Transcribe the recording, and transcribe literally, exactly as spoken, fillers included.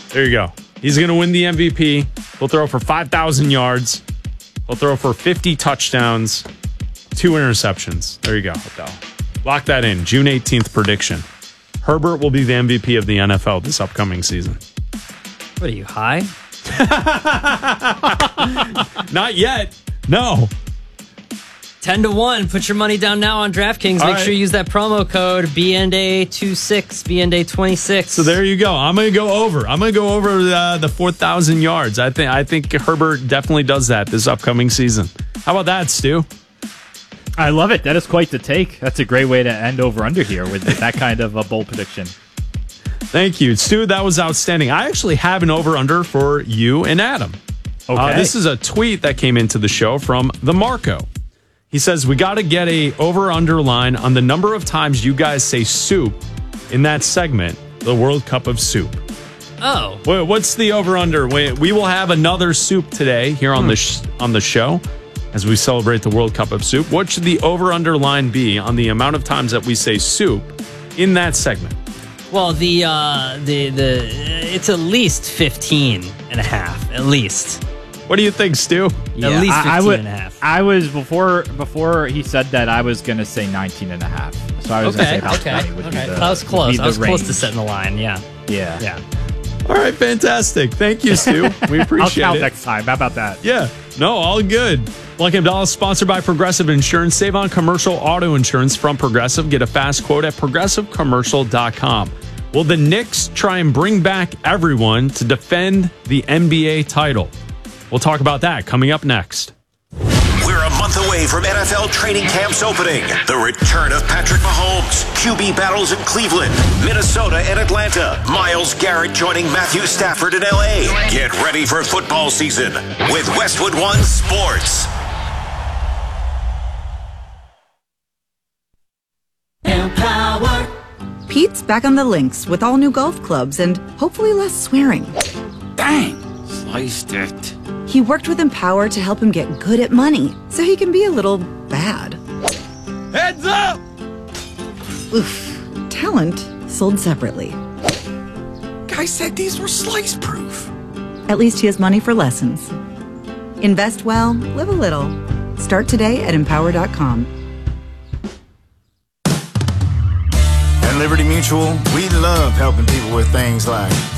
There you go. He's going to win the M V P. He'll throw for five thousand yards. He'll throw for fifty touchdowns, two interceptions. There you go, Odell. Lock that in. June eighteenth prediction. Herbert will be the M V P of the N F L this upcoming season. What are you, high? Not yet. No. ten to one. Put your money down now on DraftKings. Make All right. sure you use that promo code B N D A twenty-six, B N D A twenty-six. So there you go. I'm going to go over. I'm going to go over uh, the four thousand yards. I think I think Herbert definitely does that this upcoming season. How about that, Stu? I love it. That is quite the take. That's a great way to end over-under here with that kind of a bold prediction. Thank you, Stu. That was outstanding. I actually have an over-under for you and Adam. Okay. Uh, this is a tweet that came into the show from the Marco. He says, we got to get a over-under line on the number of times you guys say soup in that segment, the World Cup of Soup. Oh. Wait, what's the over-under? We, we will have another soup today here on, hmm. the sh- on the show as we celebrate the World Cup of Soup. What should the over-under line be on the amount of times that we say soup in that segment? Well, the uh, the the it's at least fifteen and a half, at least. What do you think, Stu? Yeah, at least fifteen I, I would, and a half. I was, before before he said that, I was going to say nineteen and a half. So I was okay, going to say about okay, twenty would okay. be the I was close. I was range. close to setting the line, yeah. Yeah. Yeah. All right, fantastic. Thank you, Stu. We appreciate I'll count it. next time. How about that? Yeah. No, all good. Lucky Abdallah is sponsored by Progressive Insurance. Save on commercial auto insurance from Progressive. Get a fast quote at progressive commercial dot com. Will the Knicks try and bring back everyone to defend the N B A title? We'll talk about that coming up next. We're a month away from N F L training camps opening. The return of Patrick Mahomes, Q B battles in Cleveland, Minnesota, and Atlanta. Myles Garrett joining Matthew Stafford in L A. Get ready for football season with Westwood One Sports. Empower. Pete's back on the links with all new golf clubs and hopefully less swearing. Dang, sliced it. He worked with Empower to help him get good at money so he can be a little bad. Heads up! Oof. Talent sold separately. Guy said these were slice proof. At least he has money for lessons. Invest well, live a little. Start today at empower dot com. At Liberty Mutual, we love helping people with things like